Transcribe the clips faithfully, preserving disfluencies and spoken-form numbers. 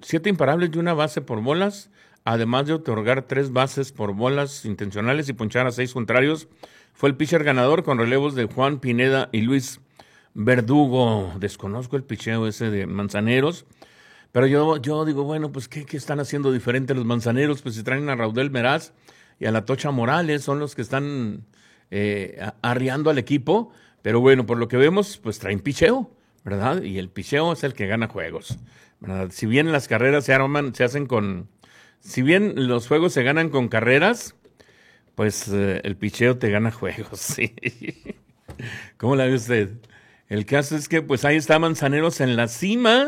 siete imparables y una base por bolas, además de otorgar tres bases por bolas intencionales y ponchar a seis contrarios. Fue el pitcher ganador con relevos de Juan Pineda y Luis Verdugo. Desconozco el picheo ese de Manzaneros, pero yo, yo digo, bueno, pues ¿qué, qué están haciendo diferente los Manzaneros? Pues si traen a Raudel Meraz y a la Tocha Morales, son los que están eh, arriando al equipo, pero bueno, por lo que vemos, pues traen picheo, ¿verdad? Y el picheo es el que gana juegos, ¿verdad? Si bien las carreras se arman, se hacen con, si bien los juegos se ganan con carreras, pues eh, el picheo te gana juegos, sí. ¿Cómo la ve usted? El caso es que pues ahí está Manzaneros en la cima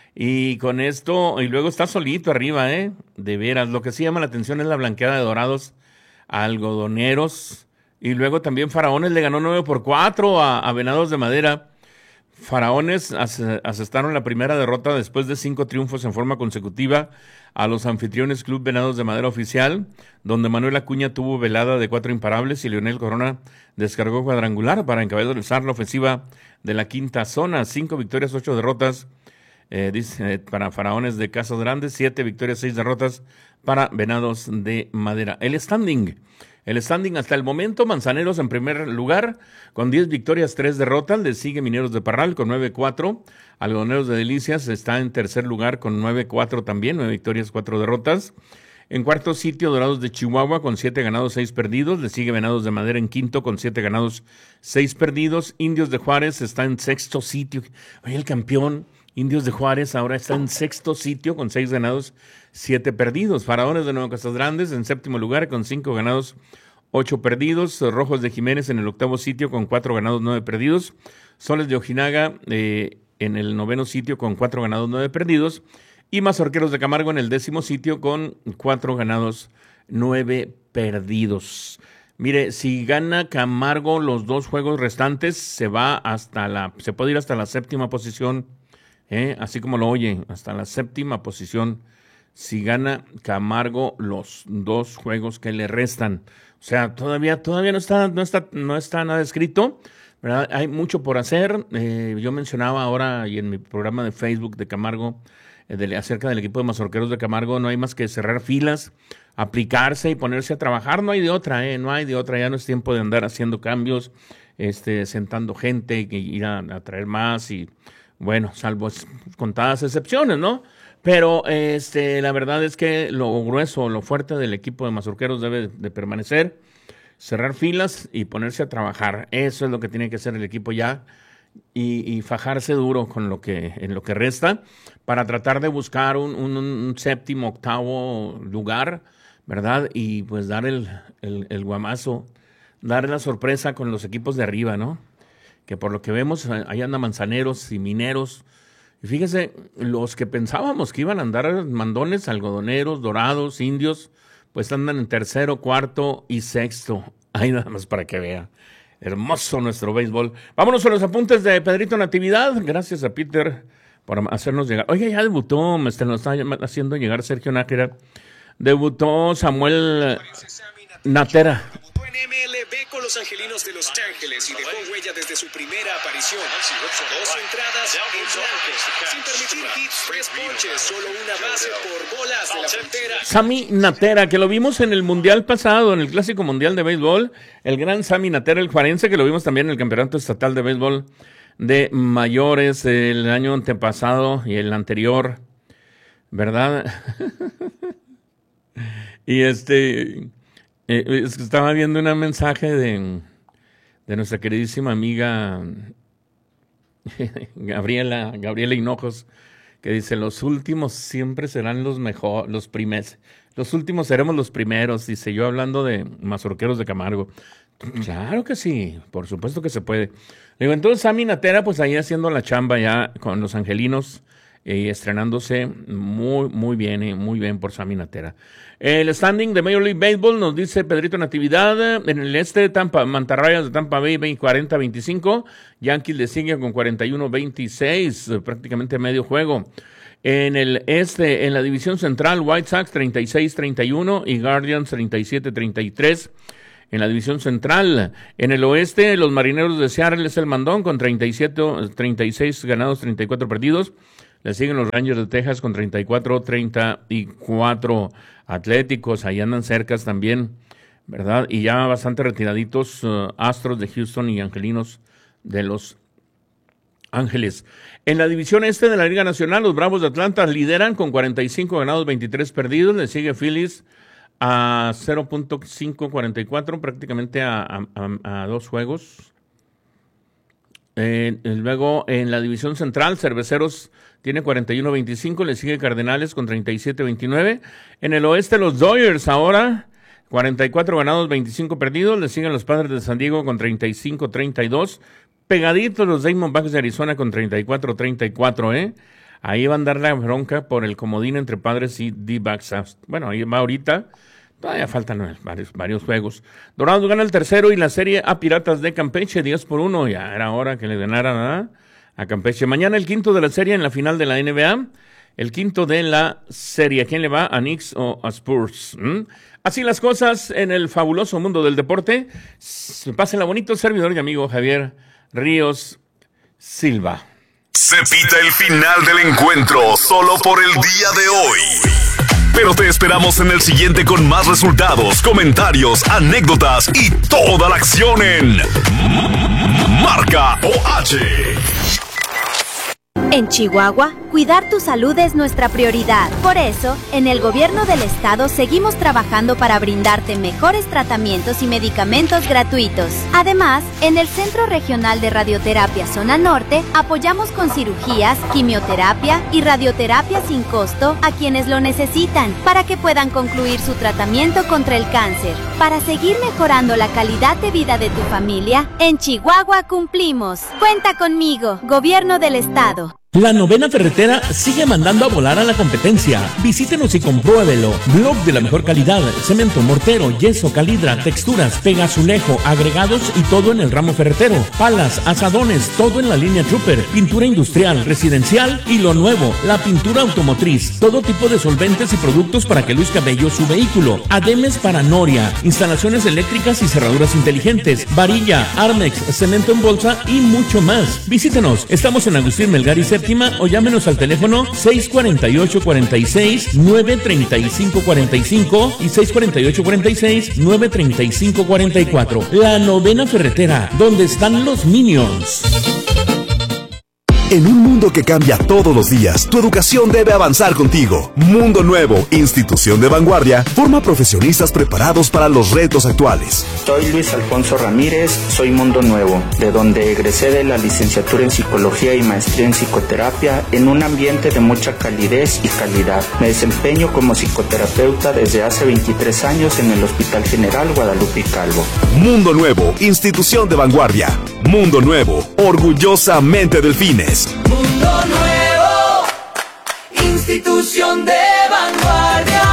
y con esto, y luego está solito arriba, ¿eh? De veras, lo que sí llama la atención es la blanqueada de Dorados a Algodoneros, y luego también Faraones le ganó nueve por cuatro a, a Venados de Madera. Faraones as, asestaron la primera derrota después de cinco triunfos en forma consecutiva a los anfitriones Club Venados de Madera Oficial, donde Manuel Acuña tuvo velada de cuatro imparables y Leonel Corona descargó cuadrangular para encabezar la ofensiva de la quinta zona. Cinco victorias, ocho derrotas eh, dice, eh, para Faraones de Casas Grandes, siete victorias, seis derrotas para Venados de Madera. El standing. El standing hasta el momento, Manzaneros en primer lugar con diez victorias, tres derrotas, le sigue Mineros de Parral con nueve cuatro, Algodoneros de Delicias está en tercer lugar con nueve cuatro también, nueve victorias, cuatro derrotas. En cuarto sitio, Dorados de Chihuahua con siete ganados, seis perdidos, le sigue Venados de Madera en quinto con siete ganados, seis perdidos. Indios de Juárez está en sexto sitio, oye, el campeón Indios de Juárez ahora está en sexto sitio con seis ganados, siete perdidos. Faraones de Nuevo Casas Grandes en séptimo lugar con cinco ganados, ocho perdidos. Rojos de Jiménez en el octavo sitio con cuatro ganados, nueve perdidos. Soles de Ojinaga eh, en el noveno sitio con cuatro ganados, nueve perdidos. Y Mazorqueros de Camargo en el décimo sitio con cuatro ganados, nueve perdidos. Mire, si gana Camargo los dos juegos restantes, se va hasta la, se puede ir hasta la séptima posición. ¿Eh? Así como lo oye, hasta la séptima posición, si gana Camargo los dos juegos que le restan. O sea, todavía, todavía no está, no está, no está nada escrito, ¿verdad? Hay mucho por hacer. Eh, yo mencionaba ahora y en mi programa de Facebook de Camargo, eh, de, acerca del equipo de Mazorqueros de Camargo, no hay más que cerrar filas, aplicarse y ponerse a trabajar. No hay de otra, ¿eh? No hay de otra. Ya no es tiempo de andar haciendo cambios, este, sentando gente, y ir a, a traer más y bueno, salvo contadas excepciones, ¿no? Pero este, la verdad es que lo grueso, lo fuerte del equipo de Mazorqueros debe de permanecer, cerrar filas y ponerse a trabajar. Eso es lo que tiene que hacer el equipo ya y, y fajarse duro con lo que, en lo que resta para tratar de buscar un, un, un séptimo, octavo lugar, ¿verdad? Y pues dar el, el, el guamazo, dar la sorpresa con los equipos de arriba, ¿no? Que por lo que vemos, ahí andan Manzaneros y Mineros. Y fíjese, los que pensábamos que iban a andar mandones, Algodoneros, Dorados, Indios, pues andan en tercero, cuarto y sexto. Ahí nada más para que vea. Hermoso nuestro béisbol. Vámonos a los apuntes de Pedrito Natividad. Gracias a Peter por hacernos llegar. Oye, ya debutó, me está, nos está haciendo llegar Sergio Nájera. Debutó Samuel Natera. M L B con los angelinos de Los Ángeles y dejó huella desde su primera aparición. Dos entradas en blanco, sin permitir hits, tres ponches, solo una base por bolas de la frontera. Sammy Natera, que lo vimos en el Mundial pasado, en el Clásico Mundial de Béisbol, el gran Sammy Natera, el juarense, que lo vimos también en el Campeonato Estatal de Béisbol de Mayores el año antepasado y el anterior, ¿verdad? y este... Eh, estaba viendo un mensaje de, de nuestra queridísima amiga Gabriela, Gabriela Hinojos, que dice, los últimos siempre serán los mejores, los primeros, los últimos seremos los primeros, dice, yo hablando de Mazorqueros de Camargo. Claro que sí, por supuesto que se puede. Le digo, entonces Sammy Natera, pues ahí haciendo la chamba ya con los angelinos, y estrenándose muy, muy bien, eh, muy bien por Sammy Natera. El standing de Major League Baseball nos dice Pedrito Natividad, en el este, Tampa, Mantarrayas de Tampa Bay, cuarenta veinticinco, Yankees le sigue con cuarenta y uno veintiséis, prácticamente medio juego. En el este, en la división central, White Sox treinta y seis treinta y uno y Guardians treinta y siete treinta y tres. En la división central, en el oeste, los Marineros de Seattle es el mandón con treinta y siete, treinta y seis ganados, treinta y cuatro perdidos. Le siguen los Rangers de Texas con treinta y cuatro treinta y cuatro. Atléticos, ahí andan cercas también, ¿verdad? Y ya bastante retiraditos uh, Astros de Houston y Angelinos de Los Ángeles. En la división este de la Liga Nacional, los Bravos de Atlanta lideran con cuarenta y cinco ganados, veintitrés perdidos. Le sigue Phillies a cero punto quinientos cuarenta y cuatro, prácticamente a, a, a, a dos juegos. Eh, luego, en la división central, Cerveceros tiene cuarenta y uno veinticinco, le sigue Cardenales con treinta y siete veintinueve. En el oeste, los Dodgers ahora, cuarenta y cuatro ganados, veinticinco perdidos. Le siguen los Padres de San Diego con treinta y cinco treinta y dos. Pegaditos los Diamondbacks de Arizona con treinta y cuatro treinta y cuatro, ¿eh? Ahí van a dar la bronca por el comodín entre Padres y D-backs. Bueno, ahí va ahorita. Todavía faltan varios, varios juegos. Dorados gana el tercero y la serie a Piratas de Campeche, diez por uno. Ya era hora que le ganaran a, a Campeche. Mañana el quinto de la serie en la final de la N B A. El quinto de la serie. ¿A quién le va? ¿A Knicks o a Spurs? ¿Mm? Así las cosas en el fabuloso mundo del deporte. Pásenla bonito, servidor y amigo Javier Ríos Silva. Se pita el final del encuentro solo por el día de hoy. Pero te esperamos en el siguiente con más resultados, comentarios, anécdotas y toda la acción en Marca O H. En Chihuahua, cuidar tu salud es nuestra prioridad. Por eso, en el gobierno del estado seguimos trabajando para brindarte mejores tratamientos y medicamentos gratuitos. Además, en el Centro Regional de Radioterapia Zona Norte, apoyamos con cirugías, quimioterapia y radioterapia sin costo a quienes lo necesitan para que puedan concluir su tratamiento contra el cáncer. Para seguir mejorando la calidad de vida de tu familia, en Chihuahua cumplimos. Cuenta conmigo, Gobierno del Estado. La Novena Ferretera sigue mandando a volar a la competencia. Visítenos y compruébelo. Blog de la mejor calidad, cemento, mortero, yeso, calidra, texturas, pega, azulejo, agregados y todo en el ramo ferretero. Palas, asadones, todo en la línea Trooper, pintura industrial, residencial y lo nuevo, la pintura automotriz. Todo tipo de solventes y productos para que luzca bello su vehículo. Ademes para noria, instalaciones eléctricas y cerraduras inteligentes, varilla, Armex, cemento en bolsa y mucho más. Visítenos. Estamos en Agustín Melgar y o llámenos al teléfono seis cuarenta y ocho, cuarenta y seis, nueve treinta y cinco, cuarenta y cinco y seis cuarenta y ocho, cuarenta y seis, nueve treinta y cinco, cuarenta y cuatro. La Novena Ferretera, donde están los Minions. En un mundo que cambia todos los días, tu educación debe avanzar contigo. Mundo Nuevo, institución de vanguardia, forma profesionistas preparados para los retos actuales. Soy Luis Alfonso Ramírez, soy Mundo Nuevo, de donde egresé de la licenciatura en Psicología y maestría en Psicoterapia en un ambiente de mucha calidez y calidad. Me desempeño como psicoterapeuta desde hace veintitrés años en el Hospital General Guadalupe Calvo. Mundo Nuevo, institución de vanguardia. Mundo Nuevo, orgullosamente Delfines. Mundo Nuevo, institución de vanguardia.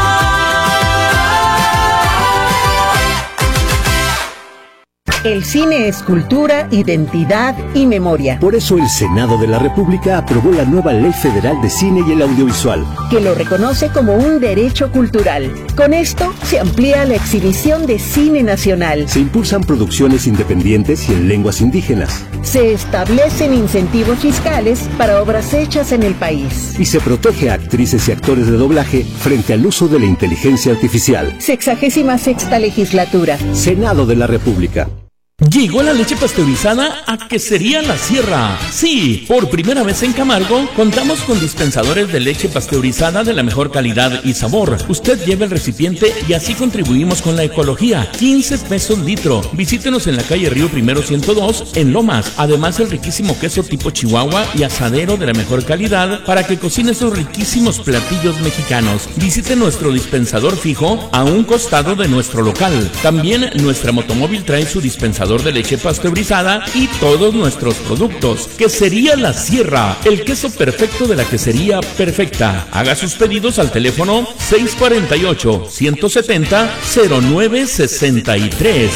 El cine es cultura, identidad y memoria. Por eso el Senado de la República aprobó la nueva Ley Federal de Cine y el Audiovisual, que lo reconoce como un derecho cultural. Con esto se amplía la exhibición de cine nacional. Se impulsan producciones independientes y en lenguas indígenas. Se establecen incentivos fiscales para obras hechas en el país. Y se protege a actrices y actores de doblaje frente al uso de la inteligencia artificial. Sexagésima sexta legislatura. Senado de la República. Llegó la leche pasteurizada a Quesería La Sierra. Sí, por primera vez en Camargo contamos con dispensadores de leche pasteurizada de la mejor calidad y sabor. Usted lleva el recipiente y así contribuimos con la ecología. quince pesos litro. Visítenos en la calle Río Primero ciento dos en Lomas. Además el riquísimo queso tipo Chihuahua y asadero de la mejor calidad para que cocine esos riquísimos platillos mexicanos. Visite nuestro dispensador fijo a un costado de nuestro local. También nuestra motomóvil trae su dispensador de leche pasteurizada y todos nuestros productos. Quesería La Sierra, el queso perfecto de la quesería perfecta. Haga sus pedidos al teléfono seis cuarenta y ocho, ciento setenta, cero nueve sesenta y tres.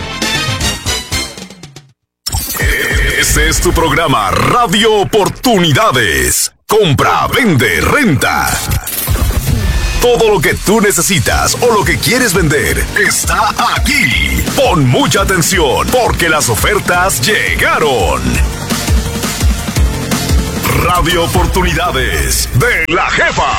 Este es tu programa Radio Oportunidades. Compra, vende, renta. Todo lo que tú necesitas o lo que quieres vender está aquí. Pon mucha atención porque las ofertas llegaron. Radio Oportunidades de La Jefa.